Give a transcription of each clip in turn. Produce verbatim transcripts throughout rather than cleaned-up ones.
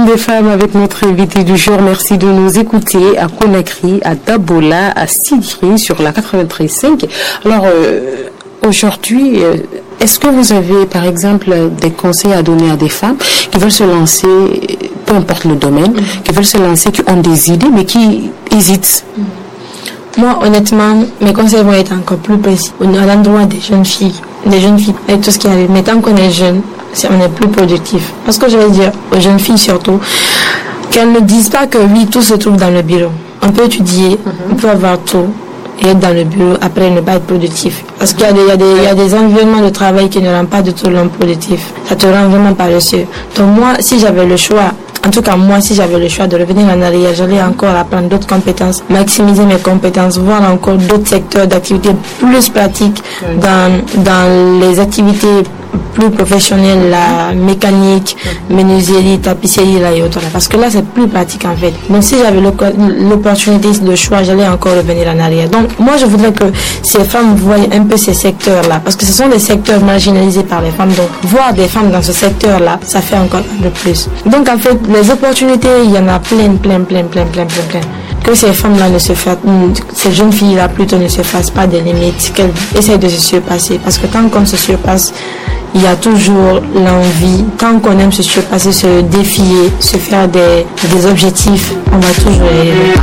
Forum des femmes avec notre invité du jour. Merci de nous écouter à Conakry, à Dabola, à Sidiri sur la quatre-vingt-treize cinq. Alors, euh, aujourd'hui, euh, est-ce que vous avez, par exemple, des conseils à donner à des femmes qui veulent se lancer, peu importe le domaine, mm-hmm. qui veulent se lancer, qui ont des idées, mais qui hésitent? Mm-hmm. Moi, honnêtement, mes conseils vont être encore plus précis à l'endroit des jeunes filles, des jeunes filles, avec tout ce qui arrive. Mais tant qu'on est jeune, c'est, on est plus productif. Parce que je vais dire aux jeunes filles surtout, qu'elles ne disent pas que oui, tout se trouve dans le bureau. On peut étudier, mm-hmm. on peut avoir tout, et être dans le bureau, après ne pas être productif. Parce qu'il y a des, il y a des, il y a des environnements de travail qui ne rendent pas du tout l'homme productif. Ça te rend vraiment paresseux. Donc moi, si j'avais le choix, en tout cas moi, si j'avais le choix de revenir en arrière, j'allais encore apprendre d'autres compétences, maximiser mes compétences, voir encore d'autres secteurs d'activité plus pratiques dans, dans les activités plus professionnelles, la mécanique, menuiserie, tapisserie là et autres. Parce que là, c'est plus pratique en fait. Donc si j'avais l'opportunité de choix, j'allais encore revenir en arrière. Donc moi, je voudrais que ces femmes voient un peu ces secteurs-là. Parce que ce sont des secteurs marginalisés par les femmes. Donc voir des femmes dans ce secteur-là, ça fait encore un peu plus. Donc en fait, les opportunités, il y en a plein, plein, plein, plein, plein, plein, plein. Que ces femmes-là ne se fassent, ces jeunes filles-là plutôt ne se fassent pas des limites, qu'elles essayent de se surpasser. Parce que tant qu'on se surpasse, il y a toujours l'envie, tant qu'on aime se surpasser, se défier, se faire des, des objectifs, on va toujours y arriver.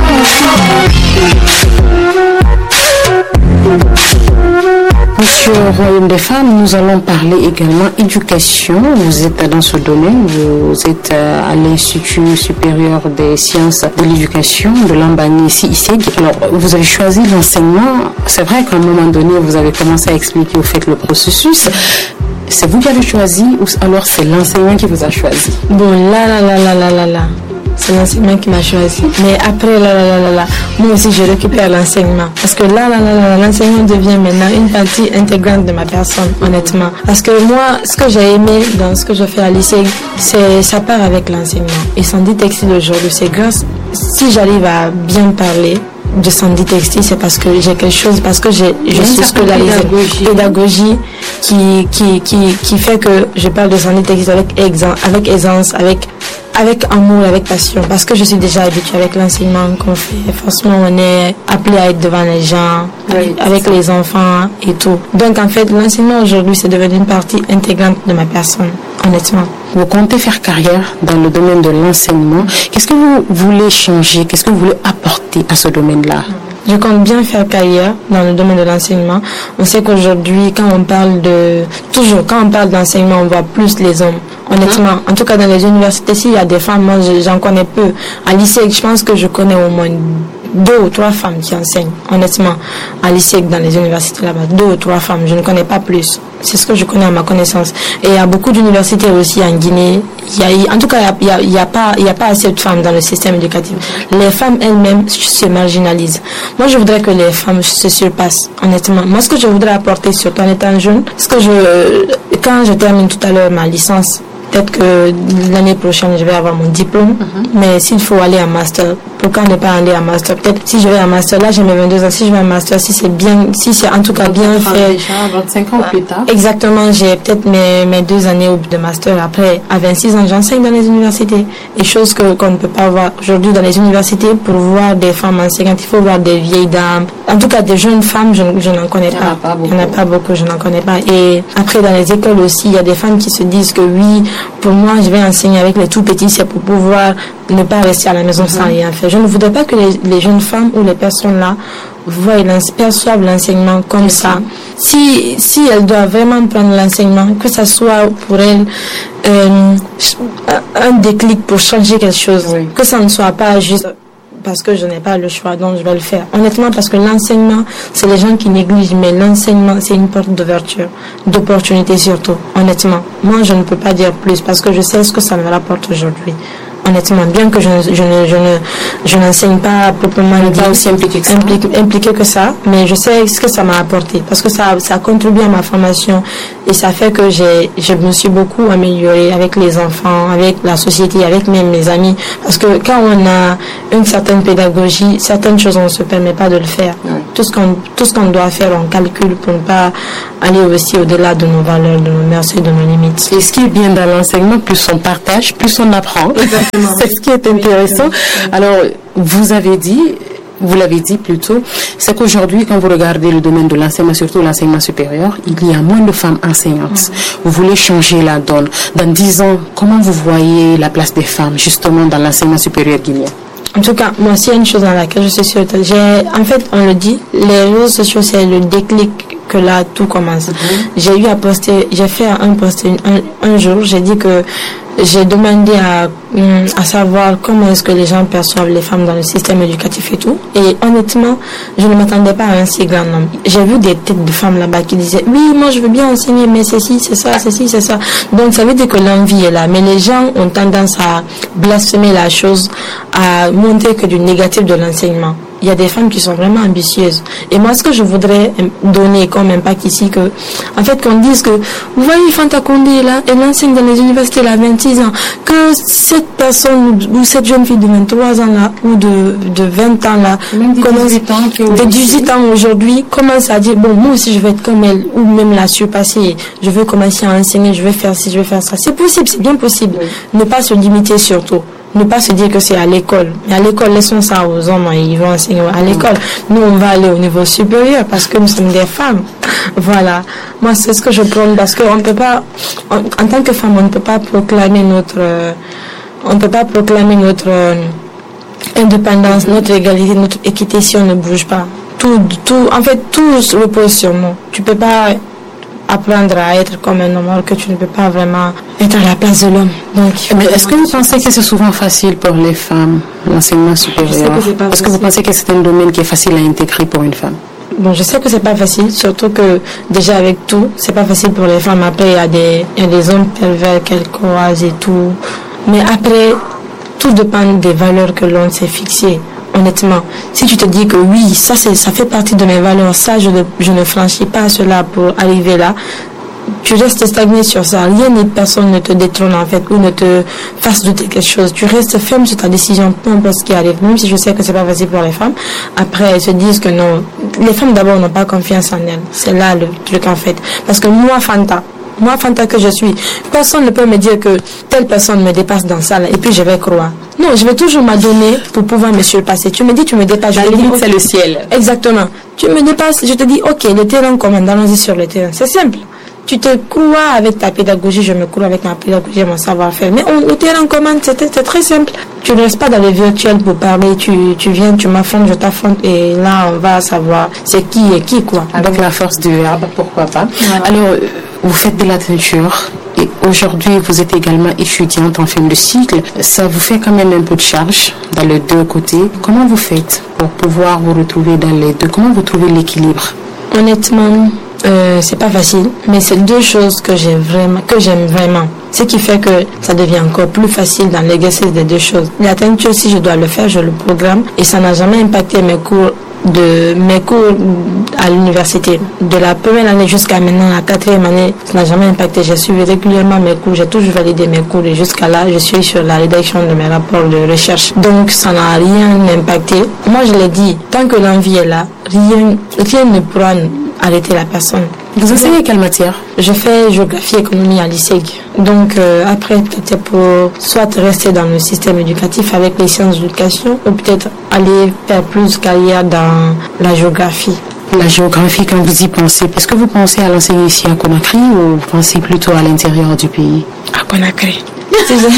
Sur Royaume des femmes, nous allons parler également éducation. Vous êtes dans ce domaine, vous êtes à l'Institut supérieur des sciences de l'éducation de Lambani, ici, ici. Alors, vous avez choisi l'enseignement. C'est vrai qu'à un moment donné, vous avez commencé à expliquer au fait le processus. C'est vous qui avez choisi ou alors c'est l'enseignant qui vous a choisi? Bon, là, là, là, là, là, là, là. C'est l'enseignement qui m'a choisi. Mais après, là, là, là, là, là, moi aussi, je récupère l'enseignement. Parce que là, là, là, là, l'enseignement devient maintenant une partie intégrante de ma personne, honnêtement. Parce que moi, ce que j'ai aimé dans ce que je fais à lycée, c'est, ça part avec l'enseignement. Et Sandy Textile aujourd'hui, c'est grâce, si j'arrive à bien parler de Sandy Textile, c'est parce que j'ai quelque chose, parce que j'ai, je suis scolarisée. Pédagogie. pédagogie qui, qui, qui, qui fait que je parle de Sandy Textile avec aisance, avec aisance, avec avec amour, avec passion, parce que je suis déjà habituée avec l'enseignement qu'on fait. Forcément, on est appelé à être devant les gens, oui, avec les enfants et tout. Donc, en fait, l'enseignement aujourd'hui, c'est devenu une partie intégrante de ma personne, honnêtement. Vous comptez faire carrière dans le domaine de l'enseignement. Qu'est-ce que vous voulez changer? Qu'est-ce que vous voulez apporter à ce domaine-là? Je compte bien faire carrière dans le domaine de l'enseignement. On sait qu'aujourd'hui, quand on parle de... Toujours, quand on parle d'enseignement, on voit plus les hommes. Honnêtement, en tout cas dans les universités, s'il y a des femmes, moi j'en connais peu. À lycée, je pense que je connais au moins deux ou trois femmes qui enseignent, honnêtement. À lycée, dans les universités là-bas, deux ou trois femmes, je ne connais pas plus. C'est ce que je connais à ma connaissance. Et il y a beaucoup d'universités aussi en Guinée. Il y a, en tout cas, il y a, il y a pas, il y a pas assez de femmes dans le système éducatif. Les femmes elles-mêmes se marginalisent. Moi, je voudrais que les femmes se surpassent, honnêtement. Moi, ce que je voudrais apporter, surtout en étant jeune, ce que je, quand je termine tout à l'heure ma licence, peut-être que l'année prochaine, je vais avoir mon diplôme. Uh-huh. Mais s'il faut aller en master, pourquoi ne pas aller en master? Peut-être si je vais en master, là j'ai mes vingt-deux ans, si je vais en master, si c'est bien, si c'est en tout cas bien fait. Déjà vingt-cinq ans plus tard. Exactement, j'ai peut-être mes, mes deux années de master. Après, à vingt-six ans, j'enseigne dans les universités. Et chose que, qu'on ne peut pas voir aujourd'hui dans les universités, pour voir des femmes enseignantes, il faut voir des vieilles dames. En tout cas, des jeunes femmes, je, je n'en connais pas. pas il n'y en a pas beaucoup, je n'en connais pas. Et après, dans les écoles aussi, il y a des femmes qui se disent que oui, pour moi, je vais enseigner avec les tout petits, c'est pour pouvoir ne pas rester à la maison sans rien faire. Je ne voudrais pas que les, les jeunes femmes ou les personnes là voient, perçoivent l'enseignement comme ça. Si, si elles doivent vraiment prendre l'enseignement, que ça soit pour elles euh, un déclic pour changer quelque chose, oui. Que ça ne soit pas juste parce que je n'ai pas le choix, donc je vais le faire. Honnêtement, parce que l'enseignement, c'est les gens qui négligent, mais l'enseignement, c'est une porte d'ouverture, d'opportunité surtout, honnêtement. Moi, je ne peux pas dire plus, parce que je sais ce que ça me rapporte aujourd'hui. Honnêtement, bien que je ne, je ne, je ne, je n'enseigne pas proprement dit, pas aussi impliqué que ça. Impliqué, impliqué que ça, mais je sais ce que ça m'a apporté, parce que ça, ça a contribué à ma formation, et ça fait que j'ai, je me suis beaucoup améliorée avec les enfants, avec la société, avec même mes amis, parce que quand on a une certaine pédagogie, certaines choses on ne se permet pas de le faire. Oui. Tout ce qu'on, tout ce qu'on doit faire, on calcule pour ne pas aller aussi au-delà de nos valeurs, de nos mœurs et de nos limites. Et ce qui est bien dans l'enseignement, plus on partage, plus on apprend. C'est ce qui est intéressant. Alors, vous avez dit, vous l'avez dit plutôt, c'est qu'aujourd'hui, quand vous regardez le domaine de l'enseignement, surtout l'enseignement supérieur, il y a moins de femmes enseignantes. Vous voulez changer la donne. Dans dix ans, comment vous voyez la place des femmes, justement, dans l'enseignement supérieur guinéen? En tout cas, moi, s'il y a une chose dans laquelle je suis sûre, j'ai, en fait, on le dit, les réseaux sociaux, c'est le déclic que là, tout commence. Mm-hmm. J'ai eu à poster, j'ai fait un post un, un jour, j'ai dit que j'ai demandé à, à savoir comment est-ce que les gens perçoivent les femmes dans le système éducatif et tout. Et honnêtement, je ne m'attendais pas à un si grand nombre. J'ai vu des têtes de femmes là-bas qui disaient, oui, moi je veux bien enseigner, mais c'est ci, c'est ça, c'est ci, c'est ça. Donc ça veut dire que l'envie est là. Mais les gens ont tendance à blasphémer la chose, à montrer que du négatif de l'enseignement. Il y a des femmes qui sont vraiment ambitieuses. Et moi, ce que je voudrais donner comme impact ici, que, en fait, qu'on dise que, vous voyez, Fanta Condé, là, elle enseigne dans les universités, elle a vingt-six ans, que cette personne, ou cette jeune fille de vingt-trois ans, là, ou de, de vingt ans, là, même de dix-huit ans, de dix-huit ans aujourd'hui, commence à dire, bon, moi aussi, je vais être comme elle, ou même la surpasser, je veux commencer à enseigner, je vais faire ci, je vais faire ça. C'est possible, c'est bien possible. Oui. Ne pas se limiter surtout. Ne pas se dire que c'est à l'école. Mais à l'école, laissons ça aux hommes, ils vont enseigner à l'école. Nous, on va aller au niveau supérieur parce que nous sommes des femmes. Voilà. Moi, c'est ce que je prône parce qu'on ne peut pas, en, en tant que femme, on ne peut pas proclamer notre, euh, on ne peut pas proclamer notre euh, indépendance, notre égalité, notre équité si on ne bouge pas. Tout, tout, en fait, tout repose sur nous. Tu peux pas apprendre à être comme un homme alors que tu ne peux pas vraiment être à la place de l'homme. Donc, mais est-ce que vous pensez que c'est souvent facile pour les femmes, l'enseignement supérieur? Est-ce que vous pensez que c'est un domaine qui est facile à intégrer pour une femme? Bon, je sais que c'est pas facile, surtout que déjà avec tout, c'est pas facile pour les femmes. Après, il y a des, il y a des hommes pervers qu'elles croisent et tout. Mais après, tout dépend des valeurs que l'on s'est fixées. Honnêtement, si tu te dis que oui, ça c'est, ça fait partie de mes valeurs, ça je ne, je ne franchis pas cela pour arriver là, tu restes stagné sur ça. Rien ni personne ne te détrône en fait ou ne te fasse douter quelque chose. Tu restes ferme sur ta décision, peu importe ce qui arrive. Même si je sais que c'est pas facile pour les femmes, après elles se disent que non. Les femmes d'abord n'ont pas confiance en elles. C'est là le truc en fait. Parce que moi, Fanta, moi, Fanta que je suis, personne ne peut me dire que telle personne me dépasse dans ça là, et puis je vais croire. Non, je vais toujours m'adonner pour pouvoir me surpasser. Tu me dis, tu me dépasses. La limite, c'est le ciel. Exactement. Tu me dépasses, je te dis, ok, le terrain commande, allons-y sur le terrain. C'est simple. Tu te crois avec ta pédagogie, je me crois avec ma pédagogie et mon savoir-faire. Mais on, le terrain commande, c'est, c'est très simple. Tu ne restes pas dans les virtuels pour parler. Tu, tu viens, tu m'affrontes, je t'affronte. Et là, on va savoir c'est qui et qui, quoi. Avec donc, la force du verbe, pourquoi pas. Voilà. Alors, vous faites de la teinture. Et aujourd'hui, vous êtes également étudiante en fin de cycle. Ça vous fait quand même un peu de charge dans les deux côtés. Comment vous faites pour pouvoir vous retrouver dans les deux? Comment vous trouvez l'équilibre? Honnêtement, euh, c'est pas facile, mais c'est deux choses que j'ai vraiment, que j'aime vraiment. Ce qui fait que ça devient encore plus facile dans l'exercice des deux choses. La teinture, si je dois le faire, je le programme et ça n'a jamais impacté mes cours de mes cours à l'université. De la première année jusqu'à maintenant, la quatrième année, ça n'a jamais impacté. J'ai suivi régulièrement mes cours, j'ai toujours validé mes cours et jusqu'à là, je suis sur la rédaction de mes rapports de recherche. Donc, ça n'a rien impacté. Moi, je l'ai dit, tant que l'envie est là, rien, rien ne pourra arrêter la personne. Vous enseignez quelle matière? Je fais géographie et économie à l'I S E G. Donc euh, après, peut-être pour soit rester dans le système éducatif avec les sciences d'éducation ou peut-être aller faire plus carrière dans la géographie. La géographie, quand vous y pensez, est-ce que vous pensez à l'enseigner ici à Conakry ou vous pensez plutôt à l'intérieur du pays? À Conakry. Si je,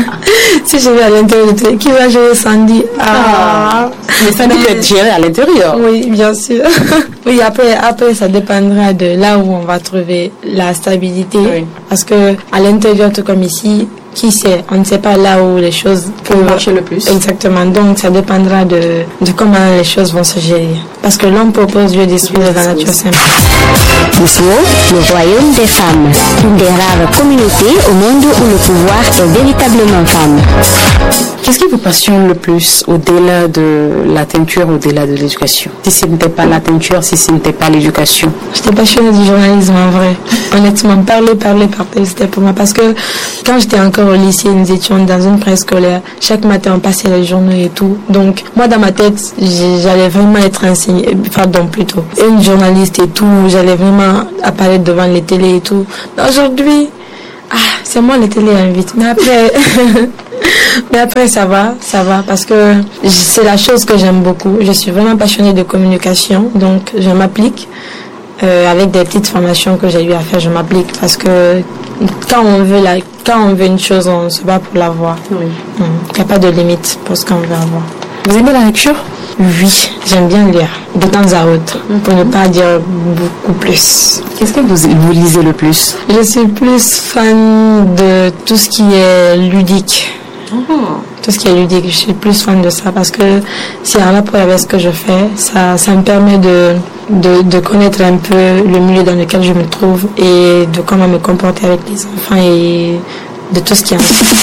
si je vais à l'intérieur du pays, qui va gérer Sandy? Ah. Mais ça peut être géré à l'intérieur. Oui, bien sûr. Oui, après, après, ça dépendra de là où on va trouver la stabilité. Oui. Parce que à l'intérieur, tout comme ici, qui sait, on ne sait pas là où les choses peuvent marcher le plus. Exactement. Donc, ça dépendra de, de comment les choses vont se gérer. Parce que l'homme propose Dieu d'esprit de la nature simple. Mousmo, le royaume des femmes. Une des rares communautés au monde où le pouvoir est véritablement femme. Qu'est-ce qui vous passionne le plus au-delà de la teinture, au-delà de l'éducation? Si ce n'était pas la teinture, si ce n'était pas l'éducation? J'étais passionnée du journalisme en vrai. Honnêtement, parler, parler, parler, c'était pour moi. Parce que quand j'étais encore au lycée, nous étions dans une presse scolaire. Chaque matin, on passait les journaux et tout. Donc, moi, dans ma tête, j'allais vraiment être enseignée, pardon, plutôt, une journaliste et tout. J'allais vraiment apparaître devant les télés et tout. Mais aujourd'hui, ah, c'est moi les télé invitent. Mais après... Mais après, ça va, ça va, parce que c'est la chose que j'aime beaucoup. Je suis vraiment passionnée de communication, donc je m'applique. Euh, avec des petites formations que j'ai eu à faire, je m'applique parce que quand on veut la, quand on veut une chose, on se bat pour l'avoir. Oui. Il n'y a pas de limite pour ce qu'on veut avoir. Vous aimez la lecture? Oui, j'aime bien lire, de temps à autre, mm-hmm. pour ne pas dire beaucoup plus. Qu'est-ce que vous, vous lisez le plus? Je suis plus fan de tout ce qui est ludique. Oh. Tout ce qui est ludique, je suis plus fan de ça parce que c'est un rapport avec ce que je fais. Ça, ça me permet de, de, de connaître un peu le milieu dans lequel je me trouve et de comment me comporter avec les enfants et de tout ce qui est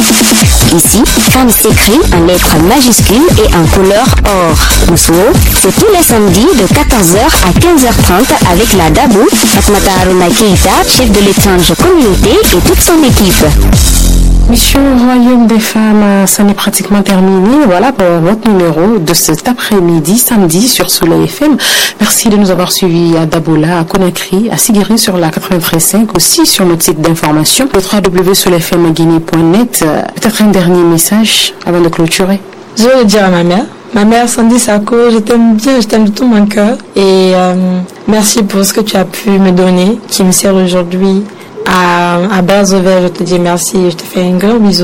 en Ici, Femme s'écrit en lettres majuscules et en couleur or. Moussou, c'est tous les samedis de quatorze heures à quinze heures trente avec la Dabou, Fatmata Haruna Keita, chef de l'étrange communauté et toute son équipe. Monsieur Royaume des femmes, ça n'est pratiquement terminé. Voilà pour votre numéro de cet après-midi, samedi sur Soleil F M. Merci de nous avoir suivis à Dabola, à Conakry, à Sigiri sur la quatre-vingt-treize cinq, aussi sur notre site d'information, le w w w point soleil f m guinée point net. Peut-être un dernier message avant de clôturer. Je veux le dire à ma mère. Ma mère, Sandy Sako, je t'aime bien, je t'aime de tout mon cœur. Et euh, merci pour ce que tu as pu me donner, qui me sert aujourd'hui. À, à Berzever, je te dis merci et je te fais un grand bisou.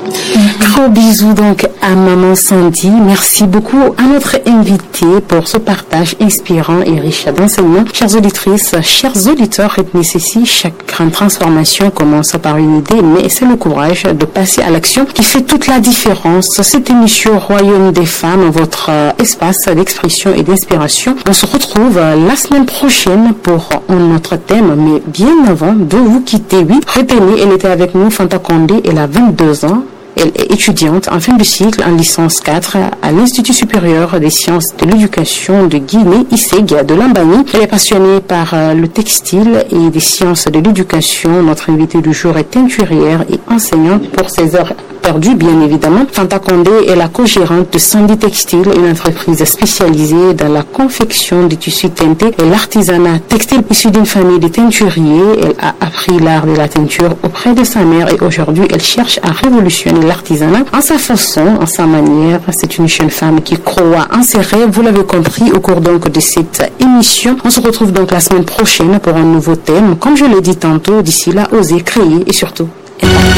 Gros bisous donc à maman Sandy. Merci beaucoup à notre invité pour ce partage inspirant et riche d'enseignements. Chères auditrices, chers auditeurs, retenez ceci, chaque grande transformation commence par une idée, mais c'est le courage de passer à l'action qui fait toute la différence. Cette émission Royaume des femmes, votre espace d'expression et d'inspiration. On se retrouve la semaine prochaine pour un autre thème, mais bien avant de vous quitter, oui, retenez, elle était avec nous, Fanta Condé, elle a vingt-deux ans. Elle est étudiante en fin de cycle en licence quatre à l'Institut supérieur des sciences de l'éducation de Guinée, I S E G de Lambani. Elle est passionnée par le textile et des sciences de l'éducation. Notre invitée du jour est teinturière et enseignante pour ses heures perdues, bien évidemment. Fanta Condé est la co-gérante de Sandy Textile, une entreprise spécialisée dans la confection des tissus teintés et l'artisanat textile. Issue d'une famille de teinturiers, elle a appris l'art de la teinture auprès de sa mère et aujourd'hui elle cherche à révolutionner l'artisanat en sa façon, en sa manière. C'est une jeune femme qui croit en ses rêves. Vous l'avez compris au cours donc de cette émission. On se retrouve donc la semaine prochaine pour un nouveau thème. Comme je l'ai dit tantôt, d'ici là, osez créer et surtout impacter.